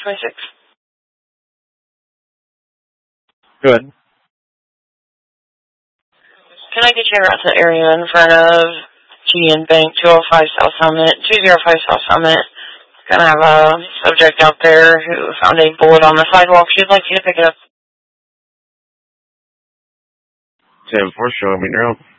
26. Good. Can I get you around the area in front of GN Bank, 205 South Summit, 205 South Summit? Gonna have a subject out there who found a bullet on the sidewalk. She'd like you to pick it up. 10-4, show me now.